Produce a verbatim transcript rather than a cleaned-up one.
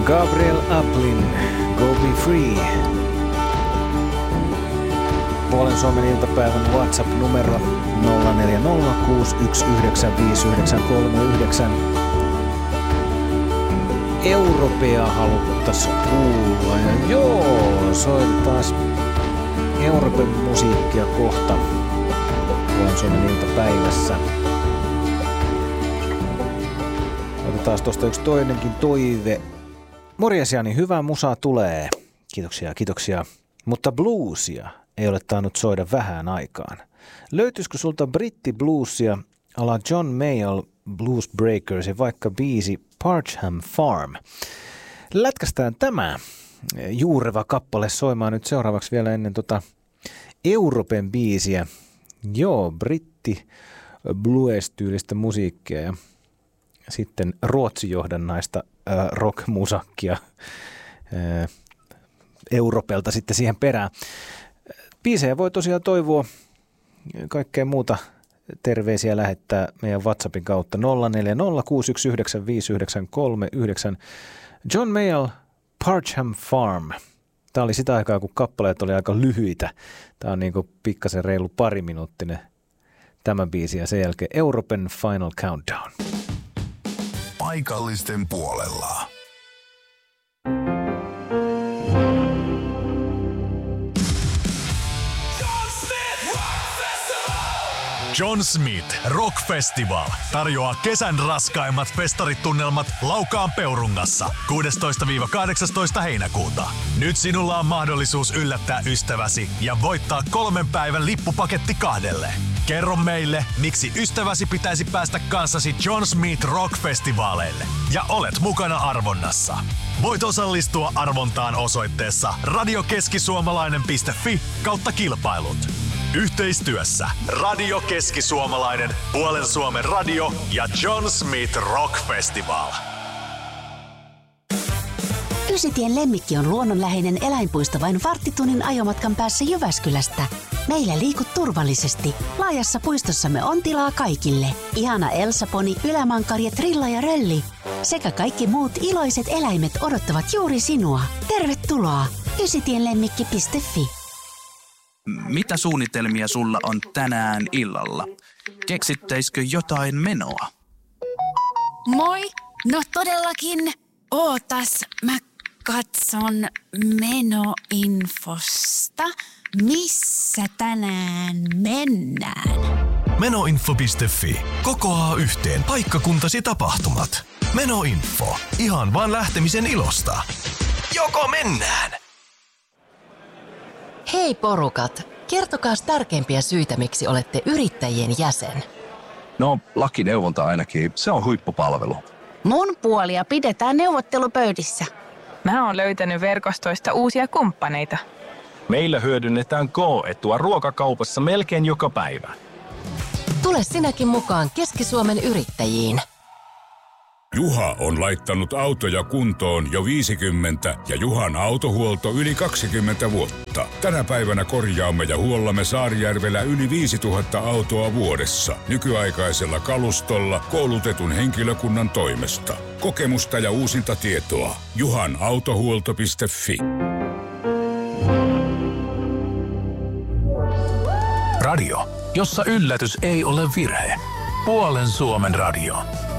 Gabriel Aplin, Go Be Free. Puolen Suomen iltapäivän WhatsApp-numero nolla neljä nolla kuusi yksi yhdeksän viisi yhdeksän kolme yhdeksän. Europea haluttaisiin kuulla. Ja joo, soitetaan Euroopan musiikkia kohta Puolen Suomen iltapäivässä. Otetaan tuosta yksi toinenkin toive. Morjes Jani, hyvää musaa tulee. Kiitoksia, kiitoksia. Mutta bluesia ei ole tainnut soida vähään aikaan. Löytyisikö sulta brittibluesia ala John Mayall Blues Breakers ja vaikka biisi Parcham Farm? Lätkästään tämä juureva kappale soimaan nyt seuraavaksi vielä ennen tota Euroopan biisiä. Joo, britti blues-tyylistä musiikkia ja sitten ruotsijohdannaista äh, rock-musakkia äh, Euroopelta sitten siihen perään. Biisejä voi tosiaan toivoa, kaikkea muuta terveisiä lähettää meidän WhatsAppin kautta nolla neljä nolla kuusi yksi yhdeksän viisi yhdeksän kolme yhdeksän. John Mayall, Parcham Farm. Tämä oli sitä aikaa, kun kappaleet oli aika lyhyitä. Tämä on niin kuin pikkasen reilu pariminuuttinen tämä biisi ja sen jälkeen Euroopan Final Countdown. Paikallisten puolella. John Smith Rock Festival tarjoaa kesän raskaimmat festaritunnelmat Laukaan Peurungassa kuudestoista kahdeksastoista heinäkuuta. Nyt sinulla on mahdollisuus yllättää ystäväsi ja voittaa kolmen päivän lippupaketti kahdelle. Kerro meille, miksi ystäväsi pitäisi päästä kanssasi John Smith Rock Festivaaleille ja olet mukana arvonnassa. Voit osallistua arvontaan osoitteessa radiokeskisuomalainen piste fi kautta kilpailut. Yhteistyössä Radio Keski-Suomalainen, Puolen Suomen radio ja John Smith Rock Festival. Ysitien Lemmikki on luonnonläheinen eläinpuisto vain varttitunnin ajomatkan päässä Jyväskylästä. Meillä liikut turvallisesti. Laajassa puistossamme on tilaa kaikille. Ihana Elsa-poni, ylämankari, trilla ja rölli. Sekä kaikki muut iloiset eläimet odottavat juuri sinua. Tervetuloa ysitienlemmikki piste fi. Mitä suunnitelmia sulla on tänään illalla? Keksittäisikö jotain menoa? Moi! No todellakin. Ootas, mä katson menoinfosta. Missä tänään mennään? Menoinfo piste fi. Kokoaa yhteen paikkakuntasi tapahtumat. Menoinfo. Ihan vaan lähtemisen ilosta. Joko mennään? Hei porukat, kertokaas tärkeimpiä syitä, miksi olette yrittäjien jäsen. No, lakineuvonta ainakin, se on huippupalvelu. Mun puolia pidetään neuvottelupöydissä. Mä oon löytänyt verkostoista uusia kumppaneita. Meillä hyödynnetään K-etua ruokakaupassa melkein joka päivä. Tule sinäkin mukaan Keski-Suomen yrittäjiin. Juha on laittanut autoja kuntoon jo viisikymmentä ja Juhan autohuolto yli kaksikymmentä vuotta. Tänä päivänä korjaamme ja huollamme Saarijärvellä yli viisituhatta autoa vuodessa nykyaikaisella kalustolla koulutetun henkilökunnan toimesta. Kokemusta ja uusinta tietoa. juhan autohuolto piste fi. Radio, jossa yllätys ei ole virhe. Puolen Suomen radio.